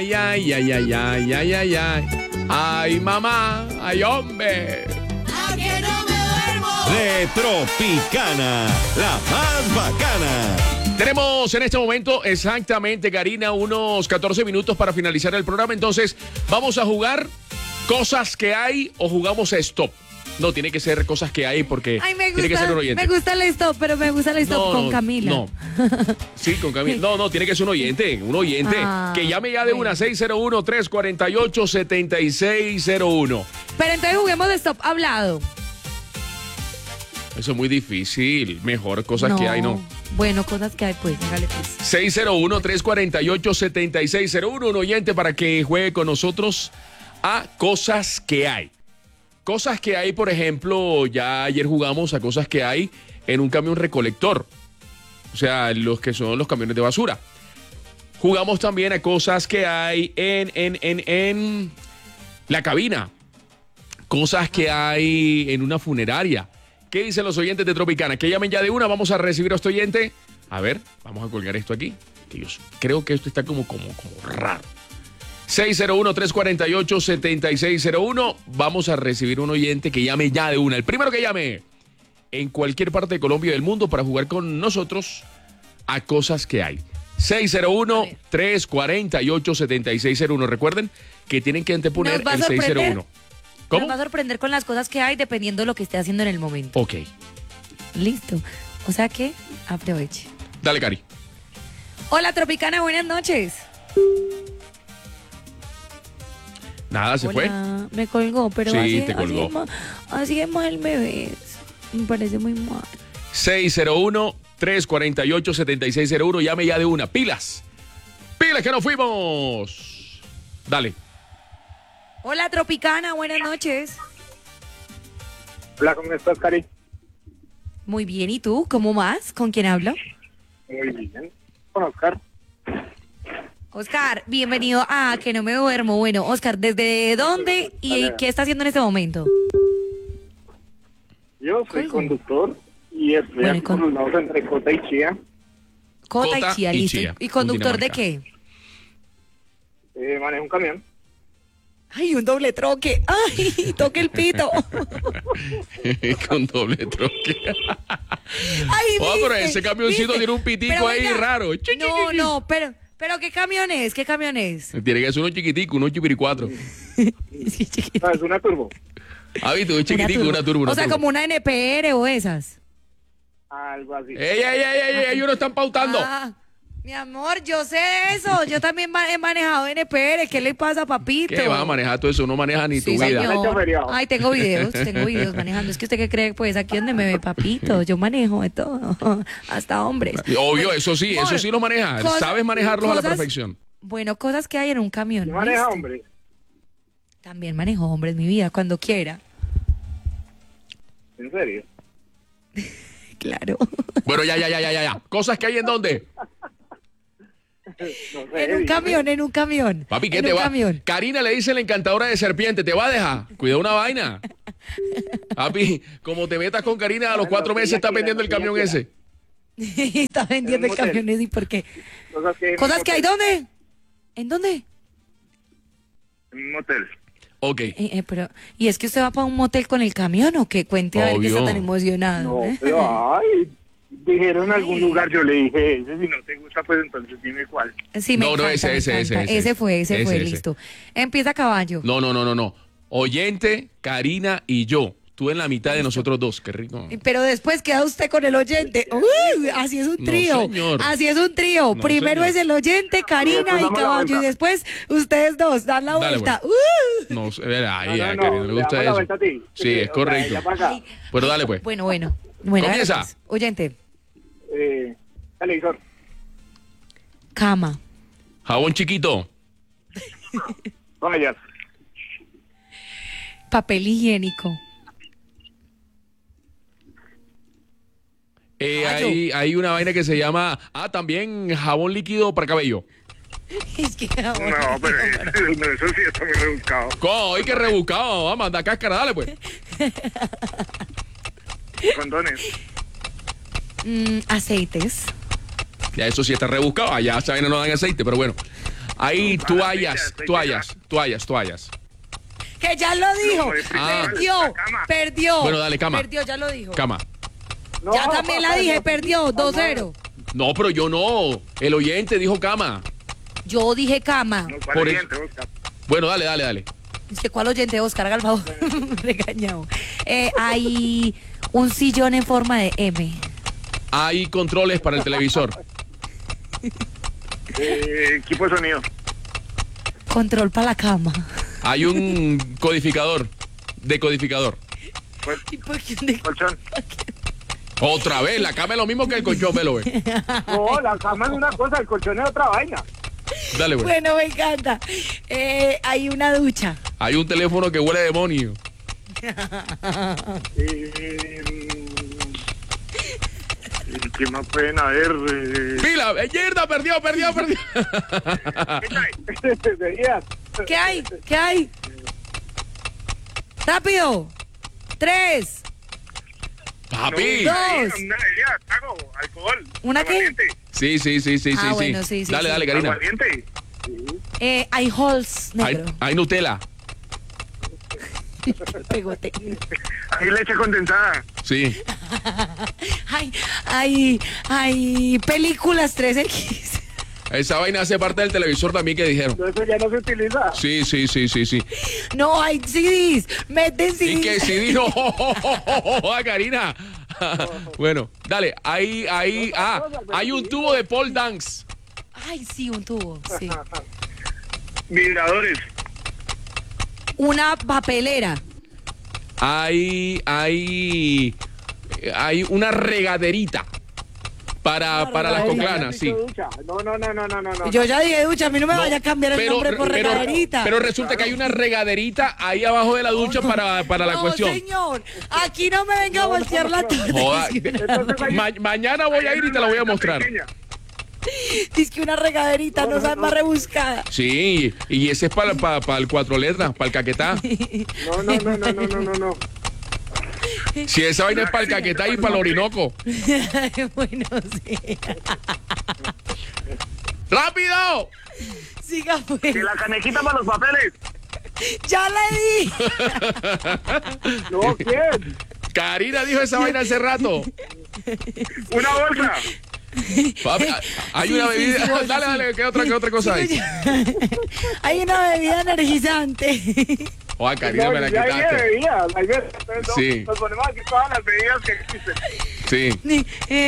ay, ay, ay, ay, ay, ay, ay, ay. Ay, mamá, ay, hombre. ¿A que no me duermo? De Tropicana, la más bacana. Tenemos en este momento exactamente, Karina, unos 14 minutos para finalizar el programa. Entonces, vamos a jugar cosas que hay o jugamos a stop. No, tiene que ser cosas que hay porque Ay, me gusta, tiene que ser un oyente. me gusta el stop, pero me gusta el stop con Camila. No. Sí, con Camila. No, tiene que ser un oyente que llame ya de bueno. una 601-348-7601. Pero entonces juguemos de stop hablado. Eso es muy difícil. Mejor cosas que hay, ¿no? Bueno, cosas que hay, pues, hágale pues. 601-348-7601, un oyente para que juegue con nosotros a cosas que hay. Cosas que hay, por ejemplo, ya ayer jugamos a cosas que hay en un camión recolector. O sea, los que son los camiones de basura. Jugamos también a cosas que hay en la cabina. Cosas que hay en una funeraria. ¿Qué dicen los oyentes de Tropicana? Que llamen ya de una, vamos a recibir a este oyente. A ver, vamos a colgar esto aquí. Que yo creo que esto está como raro. 601-348-7601. Vamos a recibir un oyente que llame ya de una. El primero que llame en cualquier parte de Colombia y del mundo para jugar con nosotros a cosas que hay. 601-348-7601. Recuerden que tienen que anteponer el 601. ¿Cómo? Nos va a sorprender con las cosas que hay dependiendo de lo que esté haciendo en el momento. Ok. Listo. O sea que aproveche. Dale, Cari. Hola, Tropicana, buenas noches. Nada, se fue. Me colgó, pero Sí, así, te colgó. Así es mal bebés. Me parece muy mal. 601-348-7601. Llame ya de una. Pilas. Pilas que nos fuimos. Dale. Hola, Tropicana, buenas noches. Hola, ¿cómo estás, Cari? Muy bien, ¿y tú? ¿Cómo vas? ¿Con quién hablo? Muy bien. Con Oscar. Oscar, bienvenido a Que No Me Duermo. Bueno, Oscar, ¿desde dónde y qué está haciendo en este momento? Yo soy ¿Cómo? conductor y estoy Bueno, aquí con los lados entre Cota y Chía. Cota Cota y Chía, y listo. Chía, ¿Y conductor de Cundinamarca. qué? Manejo un camión. Ay, un doble troque. Ay, toque el pito. Con doble troque. Ay, Oh, pero ¿viste? ese camioncito ¿Viste? tiene un pitico Pero ahí venga, raro. No, pero ¿qué camión es? ¿Qué camión es? Tiene que ser uno chiquitico, uno chipiricuatro. Sí, chiquito. No, es una turbo. Ah, viste, un chiquitico, una turbo. O sea, como una NPR o esas. Algo así. ¡Ey! Ellos no están pautando. Ah, mi amor, yo sé de eso. Yo también he manejado NPR. ¿Qué le pasa, papito? ¿Qué va a manejar todo eso? No maneja ni Sí, tu vida. señor. Ay, tengo videos manejando. Es que usted qué cree, pues aquí donde me ve, papito, yo manejo de todo, hasta hombres. Obvio, eso sí lo maneja. Cosas- Sabes manejarlos a la cosas- perfección. Bueno, cosas que hay en un camión. ¿Quién maneja, ¿viste? hombre? También manejo hombres, mi vida, cuando quiera. ¿En serio? Claro. Bueno, ya. ¿Cosas que hay en dónde? No sé. En un camión. Papi, ¿qué en te un va? camión. Karina le dice la encantadora de serpiente, ¿te va a dejar? Cuida una vaina. Papi, como te metas con Karina, a los 4 meses está vendiendo el camión ese. Está vendiendo el En un motel. camión, ¿y por qué? Cosas que hay dónde? ¿En dónde? En un motel. Ok. Pero, ¿y es que usted va para un motel con el camión o qué? Cuente a ver que Obvio. está tan emocionado. No, ¿eh? pero dijeron en algún lugar, yo le dije ese, si no te gusta, pues entonces dime cuál. Sí, me No, encanta, ese, me ese, encanta. ese. Ese fue, Ese. listo. Empieza caballo. No. Oyente, Karina y yo. Tú en la mitad de nosotros dos. Qué rico. Pero después queda usted con el oyente. Uy, así es un No, trío. señor. Así es un trío. No, Primero señor. es el oyente, Karina Después y damos la caballo. vuelta. Y después ustedes dos dan la Dale, vuelta. No, ay, No, a Karina le gusta le damos la eso. vuelta a ti. Sí, es O sea, correcto. ella para acá. Ay, Pero dale, pues. Bueno. Bueno, Comienza. pues, oyente, Televisor. cama, Jabón chiquito. Toallas. papel higiénico, Hay una vaina que se llama, también jabón líquido para cabello. Es que No, pero eso sí está muy rebuscado. ¡Ay, qué rebuscado! Vamos, anda cáscara, dale pues. Condones. aceites, Ya eso sí está rebuscado. Allá esa vaina no dan aceite, pero bueno. Hay No, toallas, estoy toallas. Que ya lo dijo. No, Ah. Perdió. Bueno, dale, cama. Perdió, ya lo dijo. Cama. No, Ya también la dije, perdió, 2-0. No, pero yo no. El oyente dijo cama. Yo dije cama. No, Por ¿cuál eso. oyente, Oscar? Bueno, dale. Es que ¿cuál oyente, Oscar? Haga el favor. Regañado. Hay un sillón en forma de M. Hay controles para el televisor. Equipo de sonido. Control para la cama. Hay un decodificador. ¿Y por qué de- Colchón. Otra vez, la cama es lo mismo que el colchón, velo, ve. No, la cama es una cosa, el colchón es otra vaina. Dale, güey. Bueno, me encanta. Hay una ducha. Hay un teléfono que huele a demonio. ¿Qué más pueden haber? ¡Pila! ¡Yerda! ¡Perdió! Serías. ¿Qué hay? ¿Qué hay? ¡Rápido! 3. ¡Papi! Dos. Una bebida, trago, alcohol. ¿Una qué? aguardiente, Sí. Bueno, sí. Dale, Karina. aguardiente. Hay halls negro. Hay Nutella. Pegote. Hay leche condensada. Sí. Hay películas 3X. Esa vaina hace parte del televisor también que dijeron. No, eso ya no se utiliza. Sí. No, hay CDs. Meten Y que CDs. si dijo, Karina. Bueno, dale, hay un tubo de pole dance. Ay, sí, un tubo. Sí. Vibradores. Una papelera. Hay una regaderita para las coclanas, sí. No. Yo ya dije ducha, a mí no me No, vaya a cambiar el nombre por regaderita. pero resulta que hay una regaderita ahí abajo de la ducha para la no, cuestión. señor, aquí no me venga a voltear la torta. Joda, mañana voy a ir y te la voy a mostrar. Dice que una regaderita no sabe más rebuscada. Sí, y ese es para el 4 letras, para el caquetá. No. Si esa vaina es para el caquetá y para el orinoco. Bueno, sí. ¡Rápido! Siga pues. Y la canejita para los papeles. Ya le di. No, ¿quién? Karina dijo esa vaina hace rato. Una bolsa. Papi, hay Sí, una sí, bebida. sí, bolsa, Dale, sí. ¿qué otra cosa hay? Hay una bebida energizante. Joder, Karina, me la ya hay quitaste. bebidas. Entonces, Sí. nos ponemos aquí todas las bebidas que existen. Sí.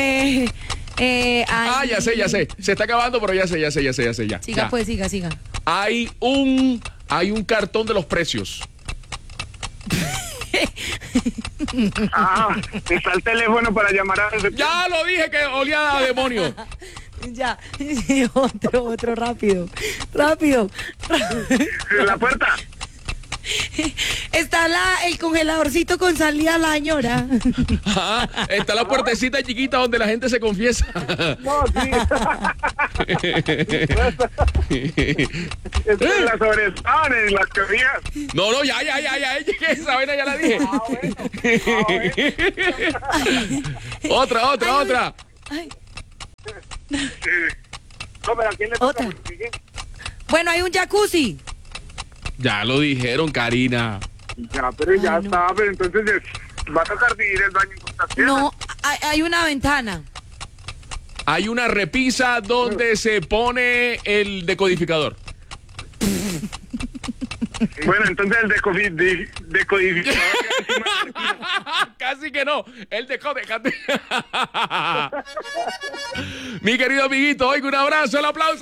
Ya sé. Se está acabando, pero ya sé. Siga Ya. pues, siga. Hay un cartón de los precios. Está el teléfono para llamar a recepción. Ya lo dije que olía a demonio. Ya. Otro, rápido. En la puerta. Está el congeladorcito con salida a la señora. Ajá, está la puertecita chiquita donde la gente se confiesa. No, sí. Es en las sobreestaban, en las teorías. No, ya. Esa vaina ya la dije. Otra. No, pero ¿a quién le toca? Otra. Bueno, hay un jacuzzi. Ya lo dijeron, Karina. Ya, pero ya Ay, no. está, pero entonces va a tocar dividir el baño en cuantas piezas. No, hay una ventana. Hay una repisa donde se pone el decodificador. Bueno, entonces el decodificador. Casi que no. El decode. Mi querido amiguito, oiga, un abrazo, el aplauso.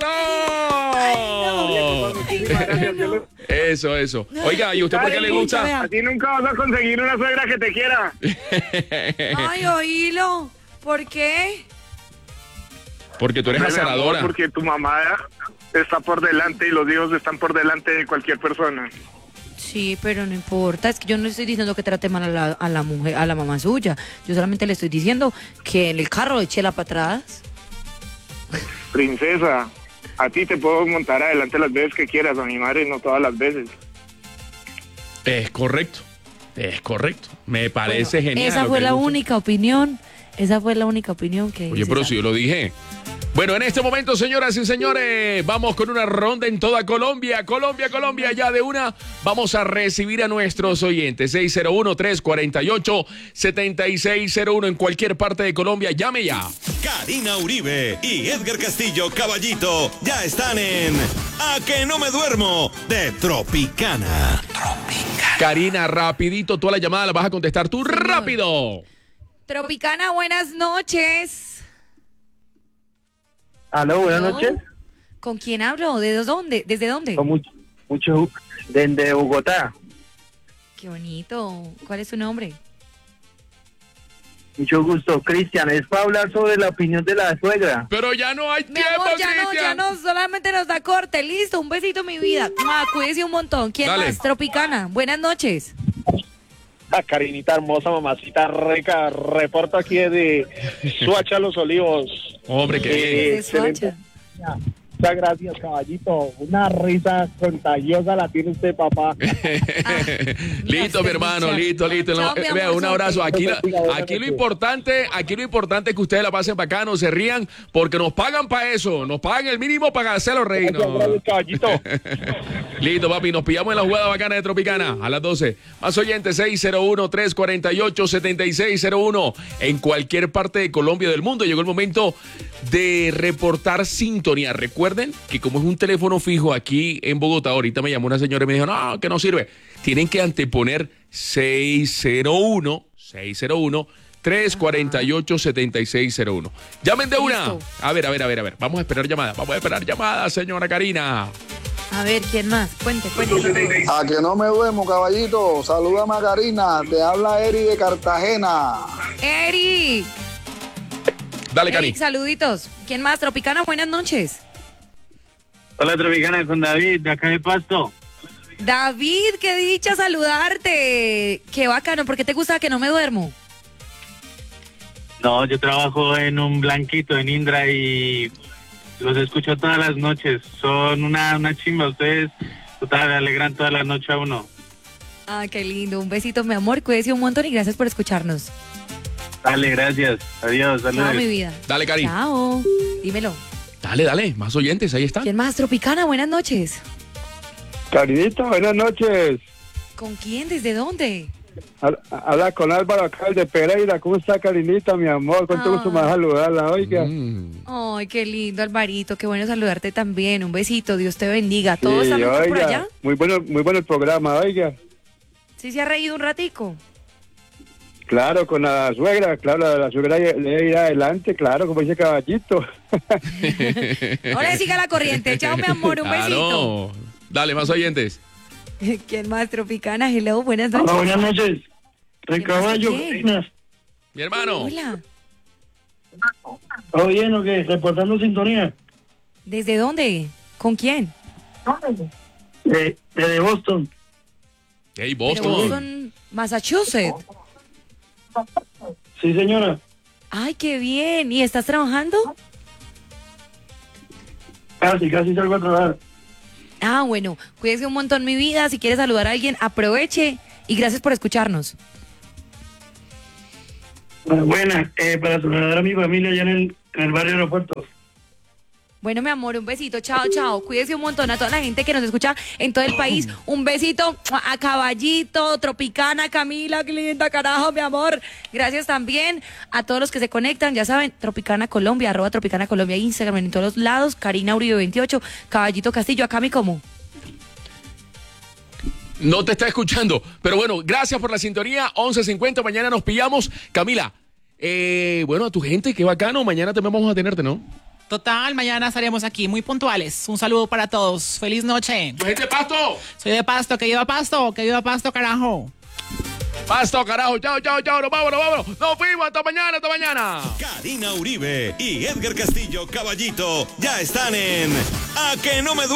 Eso. Oiga, ¿y usted por qué le gusta? A ti nunca vas a conseguir una suegra que te quiera. Ay, oílo. ¿Por qué? Porque tú eres Dale, amor, azaradora. porque tu mamá está por delante y los hijos están por delante de cualquier persona. Sí, pero no importa. Es que yo no estoy diciendo que trate mal a la mujer, a la mamá suya. Yo solamente le estoy diciendo que en el carro eche la para atrás. Princesa, a ti te puedo montar adelante las veces que quieras, a mi madre no todas las veces. Es correcto. Me parece genial. Esa lo fue que la le gusta. única opinión. Esa fue la única opinión que Oye, hice. pero si yo lo dije. Bueno, en este momento, señoras y señores, vamos con una ronda en toda Colombia. Colombia, ya de una. Vamos a recibir a nuestros oyentes. 601-348-7601 en cualquier parte de Colombia. Llame ya. Karina Uribe y Edgar Castillo Caballito ya están en A que no me duermo de Tropicana. Karina, rapidito, toda la llamada la vas a contestar tú rápido. Tropicana, buenas noches. Aló, buenas ¿No? noches. ¿Con quién hablo? ¿Desde dónde? ¿Desde dónde? Con mucho desde Bogotá. Qué bonito. ¿Cuál es su nombre? Mucho gusto, Cristian. Es para hablar sobre la opinión de la suegra. Pero ya no hay Mi tiempo, amor, ya Cristian. no, solamente nos da corte. Listo, un besito, mi vida. Cuídese un montón. ¿Quién Dale. más? Tropicana. Buenas noches. Carinita hermosa, mamacita rica, reporto aquí de Suacha Los Olivos. Hombre, qué bien. Desde excelente. Soacha. Muchas gracias, caballito. Una risa contagiosa la tiene usted, papá. Listo, mi hermano, listo. Chao, mi Vea, amor, un abrazo. Aquí suerte. lo importante es que ustedes la pasen bacano, se rían, porque nos pagan para eso. Nos pagan el mínimo para hacerlo reír. Gracias, gracias, caballito. Listo, papi, nos pillamos en la jugada bacana de Tropicana a las 12. Más oyentes, 601-348-7601. En cualquier parte de Colombia o del mundo llegó el momento de reportar sintonía. Recuerden que como es un teléfono fijo aquí en Bogotá, ahorita me llamó una señora y me dijo, no, que no sirve. Tienen que anteponer 601-348-7601. Llamen de una. Listo. A ver. Vamos a esperar llamada, señora Karina. A ver, ¿quién más? Cuente. A que no me duermo, caballito. Salúdame a Karina. Te habla Eri de Cartagena. Eric. Dale, Cari. Eric, saluditos. ¿Quién más? Tropicana, buenas noches. Hola, Tropicana, con David, de acá de Pasto. David, qué dicha saludarte. Qué bacano. ¿Por qué te gusta que no me duermo? No, yo trabajo en un blanquito en Indra y los escucho todas las noches. Son una chimba. Ustedes total, alegran toda la noche a uno. Ah, qué lindo. Un besito, mi amor. Cuídese un montón y gracias por escucharnos. Dale, gracias. Adiós, Chao, saludos. mi vida. Dale, Cari. Chao. Dímelo. Dale. Más oyentes, ahí están. ¿Quién más? Tropicana, buenas noches. Carinita, buenas noches. ¿Con quién? ¿Desde dónde? Habla con Álvaro acá de Pereira. ¿Cómo está, Carinita, mi amor? Cuánto gusto más saludarla, oiga. Ay, qué lindo, Alvarito. Qué bueno saludarte también. Un besito. Dios te bendiga. ¿Todo está mejor por allá? Muy bueno el programa, oiga. ¿Sí se ha reído un ratico? Claro, con la suegra, claro, la suegra le ir adelante, claro, como dice Caballito. Ahora siga la corriente. Chao, mi amor. Un besito. No. Dale, más oyentes. ¿Quién más? Tropicana. Hello, buenas noches. Hola, buenas noches. ¿Qué Recaballo, pasa? ¿Qué? Karina. Mi hermano. Hola. ¿Todo bien o qué? Reportando sintonía. ¿Desde dónde? ¿Con quién? De Boston. Hey, De Boston. Boston, Massachusetts. Sí, señora. Ay, qué bien. ¿Y estás trabajando? Casi salgo a trabajar. Ah, bueno. Cuídese un montón, mi vida. Si quieres saludar a alguien, aproveche. Y gracias por escucharnos. Buena, para saludar a mi familia allá en el barrio Aeropuerto. Bueno, mi amor, un besito. Chao. Cuídese un montón a toda la gente que nos escucha en todo el país. Un besito a Caballito, Tropicana, Camila, qué linda, carajo, mi amor. Gracias también a todos los que se conectan. Ya saben, Tropicana Colombia, @Tropicana Colombia, Instagram, en todos los lados. Karina Uribe 28, Caballito Castillo, acá mi como. No te está escuchando. Pero bueno, gracias por la sintonía. 11:50, mañana nos pillamos. Camila, bueno, a tu gente, qué bacano. Mañana también vamos a tenerte, ¿no? Total, mañana estaremos aquí, muy puntuales. Un saludo para todos. Feliz noche. ¿Tu gente de Pasto? Soy de Pasto, que viva Pasto, carajo. Pasto, carajo. Chao. Nos vamos. Nos fuimos. Hasta mañana. Karina Uribe y Edgar Castillo Caballito ya están en A que no me duermo.